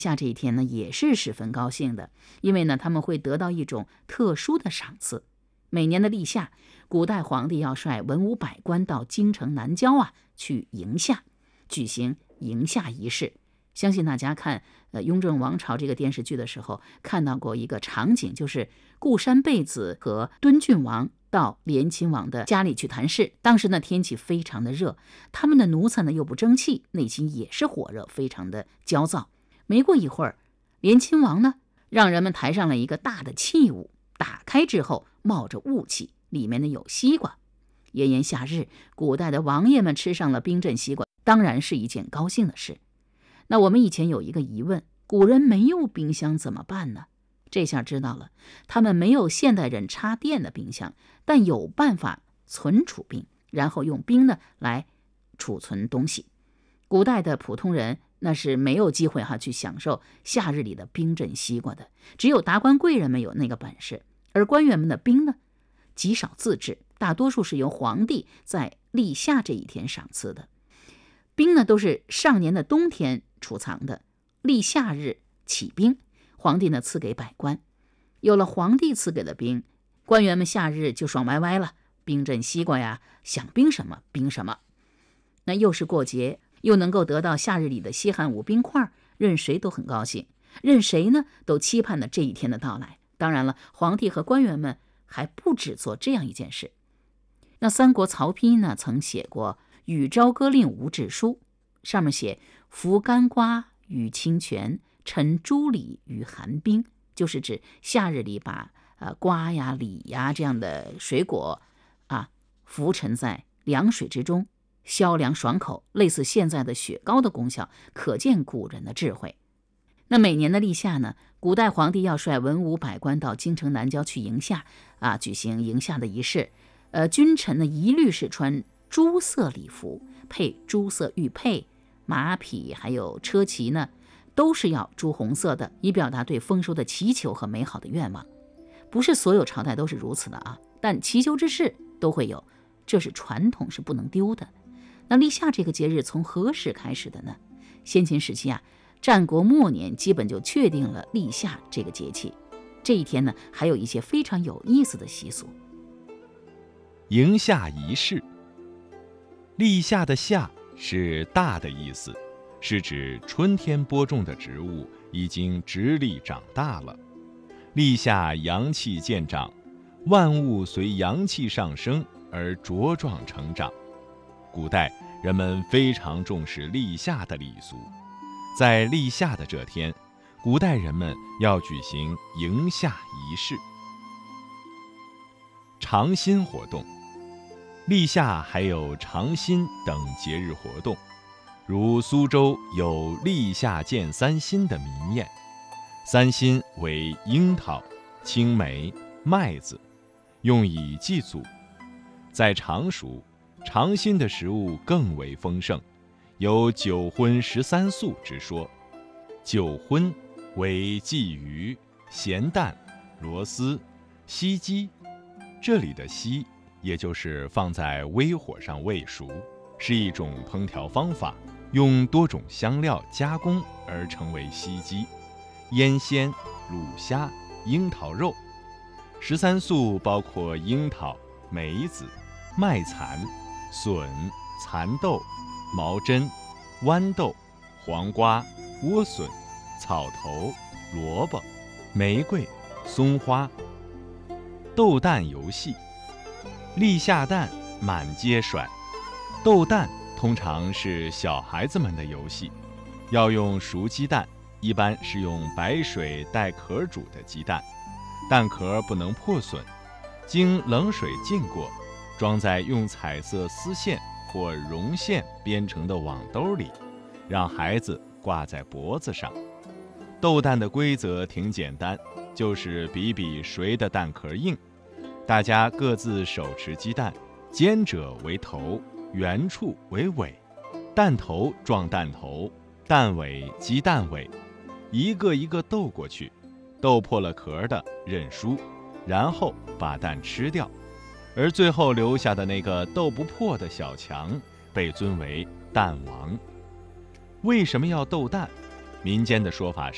下这一天呢也是十分高兴的，因为呢他们会得到一种特殊的赏赐。每年的立夏，古代皇帝要率文武百官到京城南郊去迎夏，举行迎夏仪式。相信大家看雍正王朝这个电视剧的时候看到过一个场景，就是固山贝子和敦郡王到联亲王的家里去谈事。当时呢天气非常的热，他们的奴才呢又不争气，内心也是火热，非常的焦躁。没过一会儿，联亲王呢让人们抬上了一个大的器物，打开之后冒着雾气，里面呢有西瓜。炎炎夏日，古代的王爷们吃上了冰镇西瓜，当然是一件高兴的事。那我们以前有一个疑问，古人没有冰箱怎么办呢？这下知道了，他们没有现代人插电的冰箱，但有办法存储冰，然后用冰呢来储存东西。古代的普通人那是没有机会去享受夏日里的冰镇西瓜的，只有达官贵人们有那个本事。而官员们的冰呢极少自制，大多数是由皇帝在立夏这一天赏赐的。冰呢都是上年的冬天储藏的，立夏日起冰，皇帝呢赐给百官。有了皇帝赐给的冰，官员们夏日就爽歪歪了，冰镇西瓜呀，想冰什么冰什么。那又是过节，又能够得到夏日里的西汉武冰块，任谁都很高兴，任谁呢都期盼着这一天的到来。当然了，皇帝和官员们还不止做这样一件事。那三国曹丕呢曾写过与朝歌令吴志书，上面写服干瓜与清泉，陈朱李与寒冰，就是指夏日里把瓜呀李呀这样的水果浮沉在凉水之中，消凉爽口，类似现在的雪糕的功效，可见古人的智慧。那每年的立夏呢，古代皇帝要率文武百官到京城南郊去迎夏举行迎夏的仪式。君臣呢一律是穿朱色礼服，配朱色玉佩，马匹还有车骑呢都是要朱红色的，以表达对丰收的祈求和美好的愿望。不是所有朝代都是如此的但祈求之事都会有，这是传统，是不能丢的。那立夏这个节日从何时开始的呢？先秦时期战国末年基本就确定了立夏这个节气。这一天呢还有一些非常有意思的习俗。 迎夏仪式，立夏的夏是大的意思，是指春天播种的植物已经直立长大了。立夏阳气渐长，万物随阳气上升而茁壮成长。古代人们非常重视立夏的礼俗，在立夏的这天，古代人们要举行迎夏仪式。尝新活动，立夏还有尝新等节日活动，如苏州有立夏见三新的民宴。三新为樱桃、青梅、麦子，用以祭祖。在常熟，尝新的食物更为丰盛，有九荤13素之说。九荤为鲫鱼、咸蛋、螺丝、西鸡，这里的西也就是放在微火上煨熟，是一种烹调方法，用多种香料加工而成为西鸡。腌鲜、卤虾、樱桃肉。13素包括樱桃、梅子、麦蚕、笋、蚕豆、毛针、豌豆、黄瓜、莴笋、草头、萝卜、玫瑰、松花。斗蛋游戏，立夏蛋满街甩。斗蛋通常是小孩子们的游戏，要用熟鸡蛋，一般是用白水带壳煮的鸡蛋，蛋壳不能破损，经冷水浸过，装在用彩色丝线或绒线编成的网兜里，让孩子挂在脖子上。斗蛋的规则挺简单，就是比比谁的蛋壳硬。大家各自手持鸡蛋，尖者为头，圆处为尾，蛋头撞蛋头，蛋尾击蛋尾，一个一个斗过去，斗破了壳的认输，然后把蛋吃掉，而最后留下的那个斗不破的小强被尊为蛋王。为什么要斗蛋？民间的说法是